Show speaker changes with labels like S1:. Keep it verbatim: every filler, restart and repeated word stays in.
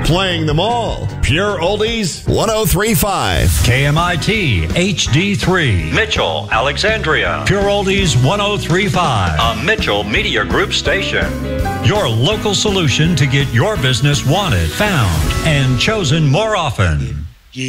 S1: playing them all. Pure Oldies one oh three point five.
S2: K M I T H D three. Mitchell, Alexandria. Pure Oldies one oh three point five. A Mitchell Media Group station. Your local solution to get your business wanted, found, and chosen more often.